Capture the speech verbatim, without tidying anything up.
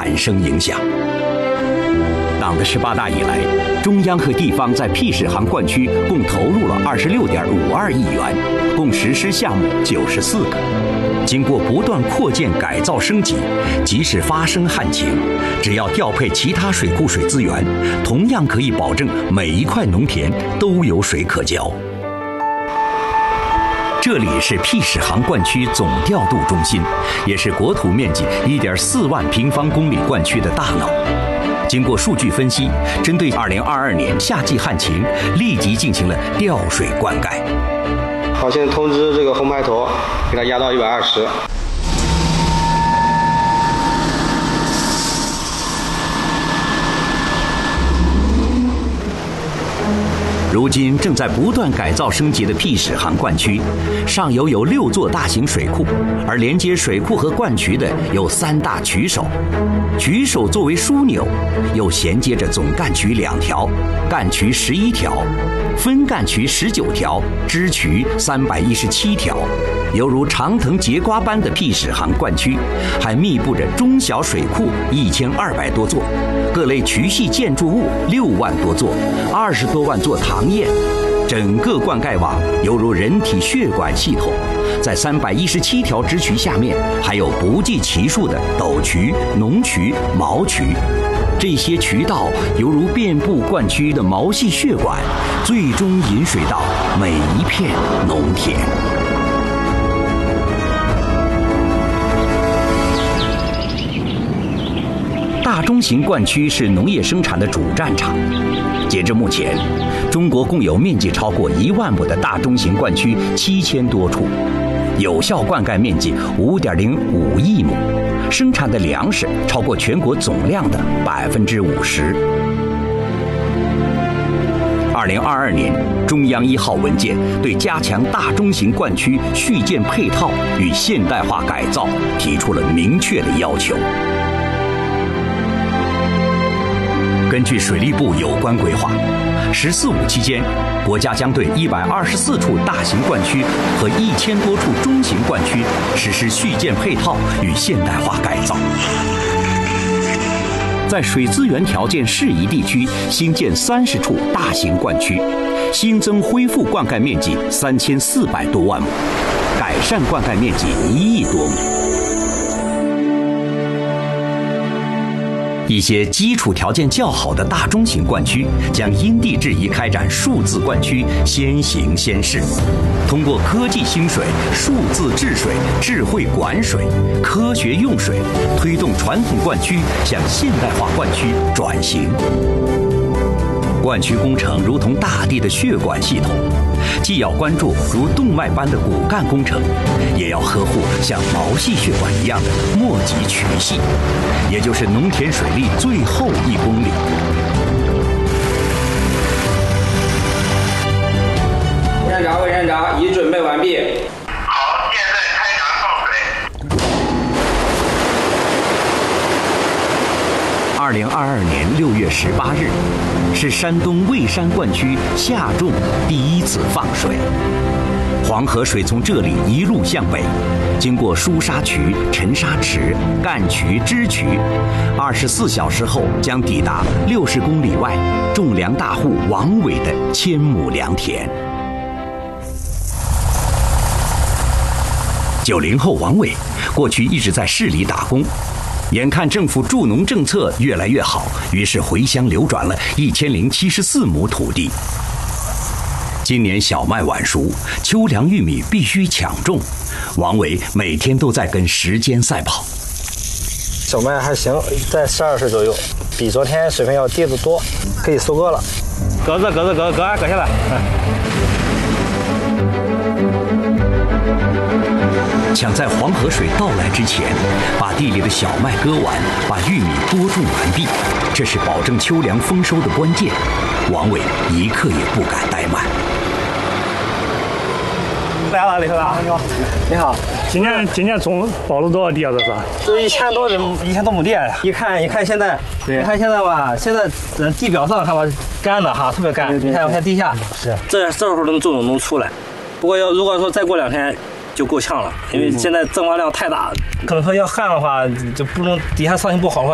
产生影响。党的十八大以来，中央和地方在僻始杭灌区共投入了二十六点五二亿元，共实施项目九十四个。经过不断扩建、改造、升级，即使发生旱情，只要调配其他水库水资源，同样可以保证每一块农田都有水可浇。这里是僻始杭灌区总调度中心，也是国土面积一点四万平方公里灌区的大脑。经过数据分析，针对二零二二年夏季旱情，立即进行了调水灌溉。 好，现在通知这个红牌头，给它压到一百二十。 如今正在不断改造升级的僻始杭灌区，上游有六座大型水库，而连接水库和灌渠的有三大渠手。渠手作为枢纽，又衔接着总干渠两条、干渠十一条、分干渠十九条、支渠三百一十七条。犹如长藤节瓜般的僻始杭灌区，还密布着中小水库一千二百多座，各类渠系建筑物六万多座，二十多万座塘堰。整个灌溉网犹如人体血管系统，在三百一十七条支渠下面，还有不计其数的斗渠、农渠、毛渠。这些渠道犹如遍布灌区的毛细血管，最终引水到每一片农田。大中型灌区是农业生产的主战场。截至目前，中国共有面积超过一万亩的大中型灌区七千多处，有效灌溉面积五点零五亿亩，生产的粮食超过全国总量的百分之五十。二零二二年，中央一号文件对加强大中型灌区续建配套与现代化改造提出了明确的要求。根据水利部有关规划，“十四五”期间，国家将对一百二十四处大型灌区和一千多处中型灌区实施续建配套与现代化改造。在水资源条件适宜地区新建三十处大型灌区，新增恢复灌溉面积三千四百多万亩，改善灌溉面积一亿多亩。一些基础条件较好的大中型灌区将因地制宜开展数字灌区先行先试，通过科技兴水、数字治水、智慧管水、科学用水，推动传统灌区向现代化灌区转型。灌区工程如同大地的血管系统，既要关注如动脉般的骨干工程，也要呵护像毛细血管一样的末级渠系，也就是农田水利最后一公里。 检查卫检查已准备完毕。 好，现在开闸放水。 二零二二年六月十八日，是山东蔚山灌区夏种第一次放水。黄河水从这里一路向北，经过舒沙渠、沉沙池、干渠、支渠，二十四小时后将抵达六十公里外种粮大户王伟的千亩良田。九零后王伟过去一直在市里打工，眼看政府助农政策越来越好，于是回乡流转了一千零七十四亩土地。今年小麦晚熟，秋粮玉米必须抢种，王伟每天都在跟时间赛跑。 小麦还行，在十二岁左右，比昨天水分要低得多，可以收割了。割着割着割割割下来。 想在黄河水到来之前，把地里的小麦割完，把玉米播种完毕，这是保证秋粮丰收的关键。王伟一刻也不敢怠慢。 来了，李科长，你好。你好， 今年今年种包了多少地啊？这是？ 这一千多亩，一千多亩地。一看一看现在，你看现在吧，现在地表上看吧干的哈，特别干。你看我看地下，是这这时候能种能出来。不过要如果说再过两天。就够呛了，因为现在增发量太大，可能说要旱的话，就不能底下上行不好的话，